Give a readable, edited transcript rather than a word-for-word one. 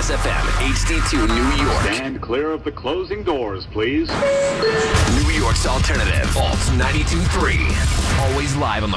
Jazz FM, HD2 New York. Stand clear of the closing doors, please. New York's alternative, Alt 92.3. Always live on the